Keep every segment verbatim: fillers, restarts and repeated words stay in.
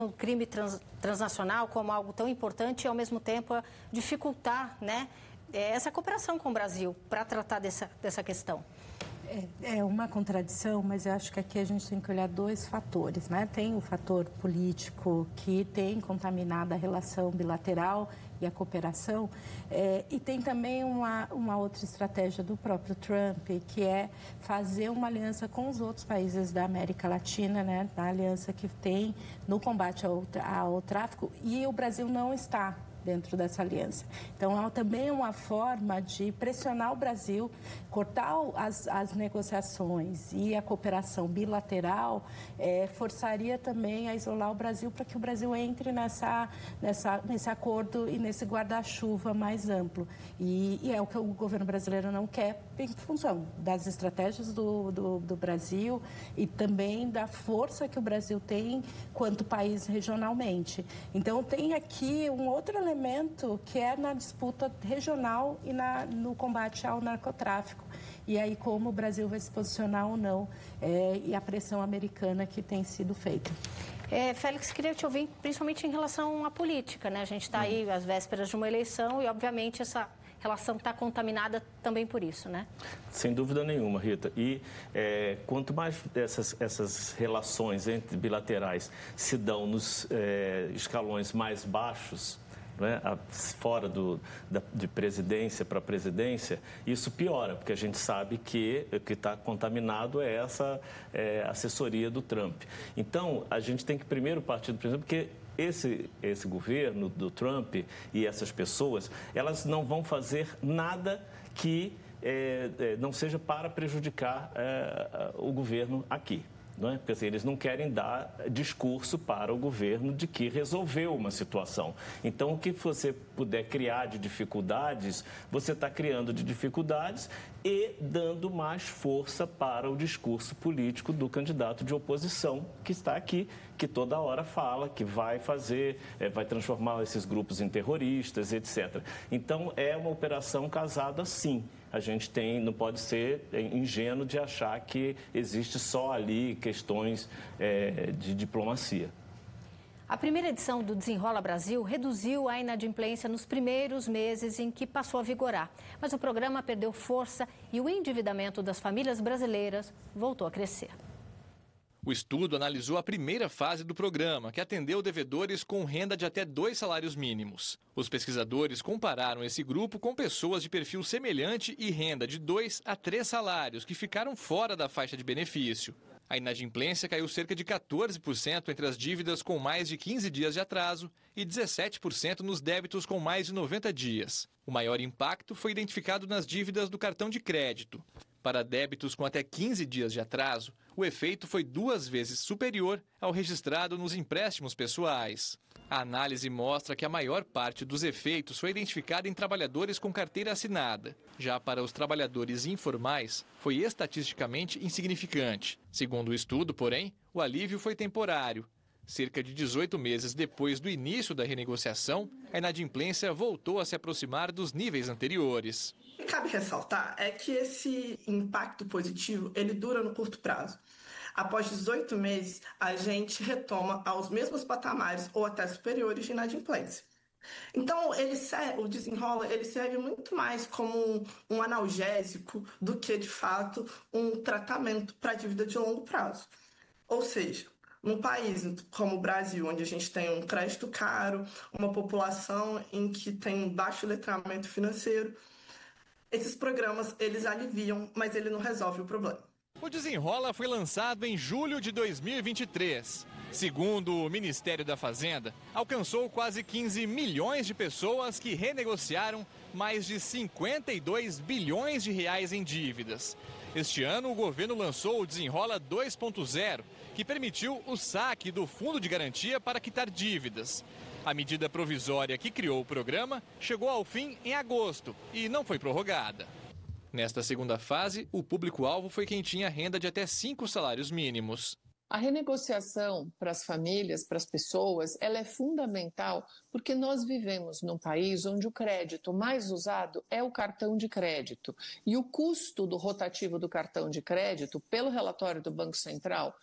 o crime trans, transnacional como algo tão importante e, ao mesmo tempo, dificultar, né, essa cooperação com o Brasil para tratar dessa, dessa questão? É, é uma contradição, mas eu acho que aqui a gente tem que olhar dois fatores, né? Tem o fator político que tem contaminado a relação bilateral e a cooperação, é, e tem também uma, uma outra estratégia do próprio Trump, que é fazer uma aliança com os outros países da América Latina, né? A aliança que tem no combate ao, ao tráfico, e o Brasil não está dentro dessa aliança. Então, é também uma forma de pressionar o Brasil, cortar as, as negociações e a cooperação bilateral, é, forçaria também a isolar o Brasil para que o Brasil entre nessa, nessa, nesse acordo e nesse guarda-chuva mais amplo. E, e é o que o governo brasileiro não quer, em função das estratégias do, do, do Brasil e também da força que o Brasil tem quanto país regionalmente. Então, tem aqui um outro elemento elemento que é na disputa regional e na, no combate ao narcotráfico. E aí como o Brasil vai se posicionar ou não, é, e a pressão americana que tem sido feita. É, Félix, queria te ouvir principalmente em relação à política, né? A gente está aí às vésperas de uma eleição e, obviamente, essa relação está contaminada também por isso, né? Sem dúvida nenhuma, Rita. E é, quanto mais essas, essas relações entre bilaterais se dão nos é, escalões mais baixos, né, fora do, da, de presidência para presidência, isso piora, porque a gente sabe que o que está contaminado é essa é, assessoria do Trump. Então, a gente tem que primeiro partir do princípio que esse, esse governo do Trump e essas pessoas, elas não vão fazer nada que é, é, não seja para prejudicar é, o governo aqui. Não é? Porque assim, eles não querem dar discurso para o governo de que resolveu uma situação. Então, o que você puder criar de dificuldades, você está criando de dificuldades e dando mais força para o discurso político do candidato de oposição que está aqui, que toda hora fala que vai fazer, é, vai transformar esses grupos em terroristas, etcétera. Então, é uma operação casada sim. A gente tem, não pode ser ingênuo de achar que existe só ali questões é, de diplomacia. A primeira edição do Desenrola Brasil reduziu a inadimplência nos primeiros meses em que passou a vigorar. Mas o programa perdeu força e o endividamento das famílias brasileiras voltou a crescer. O estudo analisou a primeira fase do programa, que atendeu devedores com renda de até dois salários mínimos. Os pesquisadores compararam esse grupo com pessoas de perfil semelhante e renda de dois a três salários, que ficaram fora da faixa de benefício. A inadimplência caiu cerca de quatorze por cento entre as dívidas com mais de quinze dias de atraso e dezessete por cento nos débitos com mais de noventa dias. O maior impacto foi identificado nas dívidas do cartão de crédito. Para débitos com até quinze dias de atraso, o efeito foi duas vezes superior ao registrado nos empréstimos pessoais. A análise mostra que a maior parte dos efeitos foi identificada em trabalhadores com carteira assinada. Já para os trabalhadores informais, foi estatisticamente insignificante. Segundo o estudo, porém, o alívio foi temporário. Cerca de dezoito meses depois do início da renegociação, a inadimplência voltou a se aproximar dos níveis anteriores. O que cabe ressaltar é que esse impacto positivo ele dura no curto prazo. Após dezoito meses, a gente retoma aos mesmos patamares ou até superiores de inadimplência. Então, ele serve, o Desenrola ele serve muito mais como um, um analgésico do que, de fato, um tratamento para dívida de longo prazo. Ou seja, num país como o Brasil, onde a gente tem um crédito caro, uma população em que tem um baixo letramento financeiro, esses programas, eles aliviam, mas ele não resolve o problema. O Desenrola foi lançado em julho de dois mil e vinte e três. Segundo o Ministério da Fazenda, alcançou quase quinze milhões de pessoas que renegociaram mais de cinquenta e dois bilhões de reais em dívidas. Este ano, o governo lançou o Desenrola dois ponto zero, que permitiu o saque do Fundo de Garantia para quitar dívidas. A medida provisória que criou o programa chegou ao fim em agosto e não foi prorrogada. Nesta segunda fase, o público-alvo foi quem tinha renda de até cinco salários mínimos. A renegociação para as famílias, para as pessoas, ela é fundamental porque nós vivemos num país onde o crédito mais usado é o cartão de crédito. E o custo do rotativo do cartão de crédito, pelo relatório do Banco Central,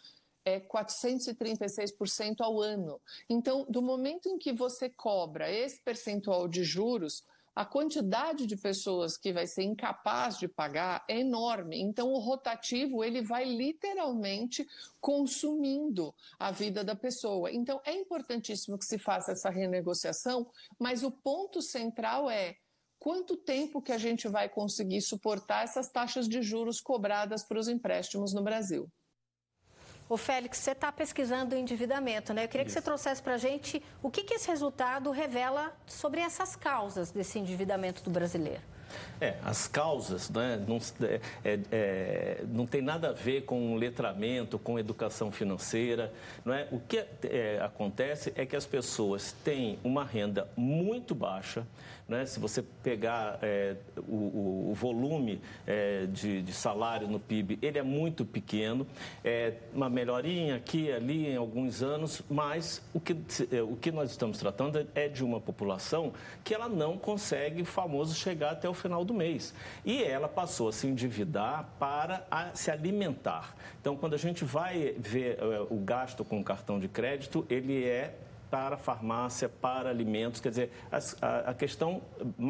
é quatrocentos e trinta e seis por cento ao ano. Então, do momento em que você cobra esse percentual de juros, a quantidade de pessoas que vai ser incapaz de pagar é enorme. Então, o rotativo ele vai literalmente consumindo a vida da pessoa. Então, é importantíssimo que se faça essa renegociação, mas o ponto central é quanto tempo que a gente vai conseguir suportar essas taxas de juros cobradas para os empréstimos no Brasil. Ô Félix, você está pesquisando o endividamento, né? Eu queria que Isso. você trouxesse para a gente o que, que esse resultado revela sobre essas causas desse endividamento do brasileiro. É, as causas, né, não, é, é, não tem nada a ver com letramento, com educação financeira. Não é? O que é, acontece é que as pessoas têm uma renda muito baixa. Né? Se você pegar é, o, o volume é, de, de salário no P I B, ele é muito pequeno. É uma melhorinha aqui e ali em alguns anos, mas o que, o que nós estamos tratando é de uma população que ela não consegue, o famoso, chegar até o final do mês. E ela passou a se endividar para a, se alimentar. Então, quando a gente vai ver uh, o gasto com o cartão de crédito, ele é para farmácia, para alimentos, quer dizer, as, a, a questão,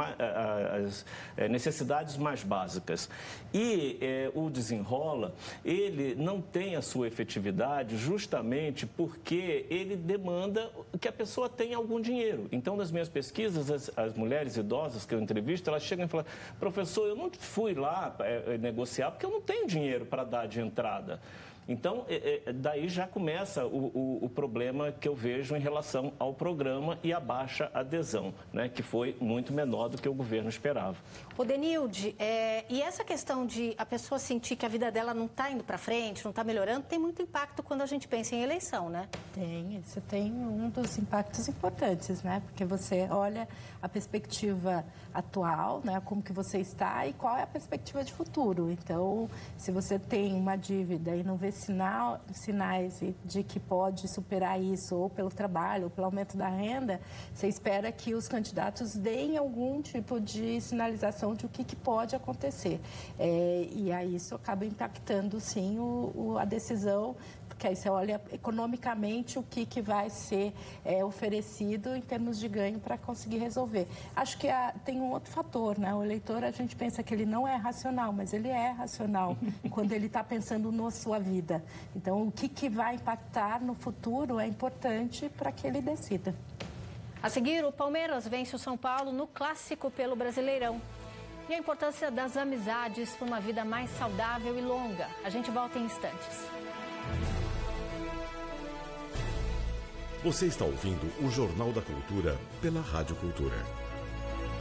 as necessidades mais básicas. E é, o Desenrola, ele não tem a sua efetividade justamente porque ele demanda que a pessoa tenha algum dinheiro. Então, nas minhas pesquisas, as, as mulheres idosas que eu entrevisto, elas chegam e falam, professor, eu não fui lá é, negociar porque eu não tenho dinheiro para dar de entrada. Então, daí já começa o, o, o problema que eu vejo em relação ao programa e a baixa adesão, né, que foi muito menor do que o governo esperava. Ô Denilde, é, e essa questão de a pessoa sentir que a vida dela não está indo para frente, não está melhorando, tem muito impacto quando a gente pensa em eleição, né? Tem, isso tem um dos impactos importantes, né? Porque você olha a perspectiva atual, né, como que você está e qual é a perspectiva de futuro. Então, se você tem uma dívida e não vê Sinal, sinais de que pode superar isso ou pelo trabalho ou pelo aumento da renda, você espera que os candidatos deem algum tipo de sinalização de o que, que pode acontecer. É, e aí isso acaba impactando, sim, o, o, a decisão, porque aí você olha economicamente o que, que vai ser é, oferecido em termos de ganho para conseguir resolver. Acho que a, tem um outro fator, né? O eleitor, a gente pensa que ele não é racional, mas ele é racional quando ele está pensando na sua vida. Então, o que, que vai impactar no futuro é importante para que ele decida. A seguir, o Palmeiras vence o São Paulo no Clássico pelo Brasileirão. E a importância das amizades para uma vida mais saudável e longa. A gente volta em instantes. Você está ouvindo o Jornal da Cultura pela Rádio Cultura.